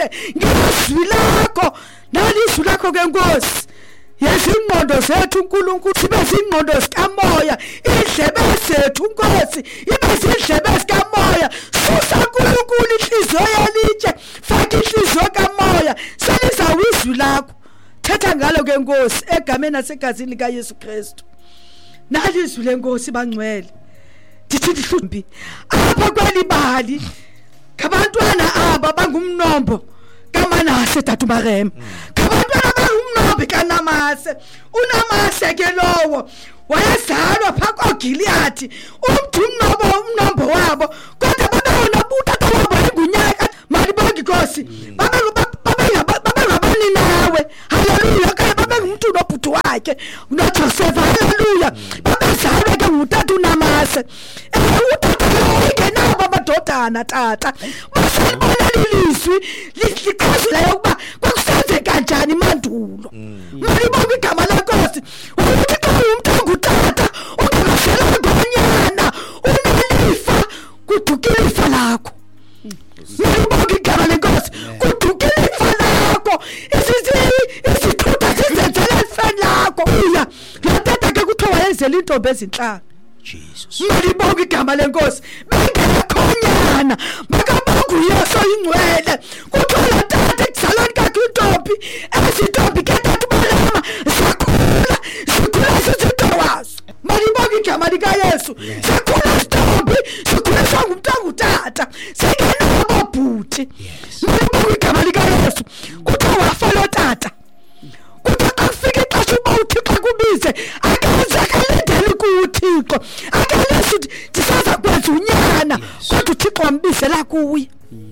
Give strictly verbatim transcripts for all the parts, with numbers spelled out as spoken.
ungcwele ngizwi lakho nalizwi lakho ke Nkosi yezingqondo zethu uNkulunkulu sibe zingqondo zikamoya indlebe zethu Nkosi ibe zindlebe zikamoya susa uNkulunkulu inhliziyo yalitshe faka inhliziyo kamoya selizawizwi lakho thetha ngalo ke Nkosi egameni nasegazini lika Yesu Kristu nalizwi leNkosi bangcwele ndithi ndihlumbi apha kweli bali kabantwana aba bangumnombo kaManase Datumarema kabantwana bangumnombo kaNamase uNamase ke lowo wayezalwa phakathi koGiliyadi umthumnombo umnombo wabo kodwa babona butata wabo engunyaka mali bonke Nkosi baba baba ngabani nawe haleluya ke baba ngumuntu nobhuti wakhe unoJoseph haleluya babezalwa ke ngutata uNamase utata ke nabo amadodana tata basibona lilizwi liqhazela ukuba kwakusenze kanjani mandulo mali bonke igama leNkosi ukuthi xa umuntu ongutata ungamasela ngonyana unelifa kudukile ifa lakho mali bonke igama leNkosi kudukile ifa lakho isizili isithutha sizenzele ifa lakho uya la tata ke kuthiwa yenzela intombi ezinhlanga Jesus mali bonke igama leNkosi bengekhonyana makabonga uYesu ingcwele kuthola tata ekuzalweni kakhe intombi ezintombi ke tata balama sakhula sikhula sizithowazi mali bonke igama lika Yesu sakhula intombi sikhula sangumntanga utata sengena ababhuti mali bonke igama lika Yesu kuthiwa wafalo tata kuthiwa afike xesha uba uThixo kubize akaze akalindele kuThixo akalesi ndisaza kwenza unyana kodwa uThixo wambizela kuye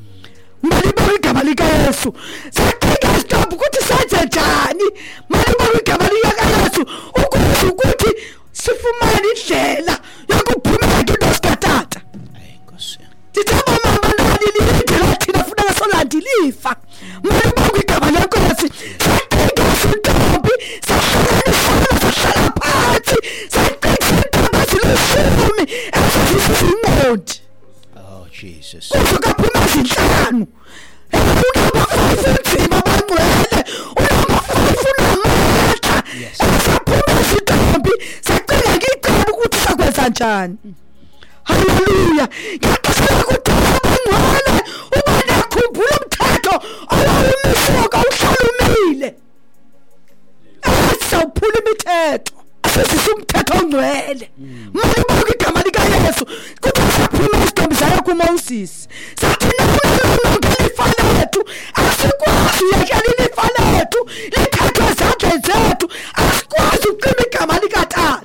mali bonke igama lika Yesu saqhika stop ukuthi senze njani mali bonke igama lika Yesu ukuthi ukuthi sifumane indlela yokuphumela into sikatata ayinkosi ndithaba mama nali lilindele thina funeka solandilifa mali bonke igama leNkosi saqhika sintombi sahlala sahlala phansi saqhika sintombi silishumi esizingqondi oh Jesus kuzokaphuma izinhlanu unamafufu bangcwele unamafufu namandla saphuma izintombi sacela ngicela ukuthi sakwenza njani haleluya ngiyaqala ukuthi bangcwele uba nakhumbula umthetho owawumishoka uhlalumile asawuphula imithetho asizisa umthetho ongcwele mali bonke igama lika Yesu kuthi saphuma izintombi zaya kuMoses sathi nokho lifa lethu asikwazi yakhe lifa lethu lithathwe ezandleni zethu asikwazi uqima igama lika Tata